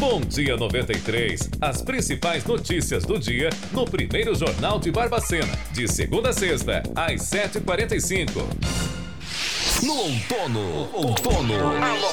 Bom Dia 93. As principais notícias do dia no primeiro Jornal de Barbacena. De segunda a sexta, às 7h45. No outono. Alô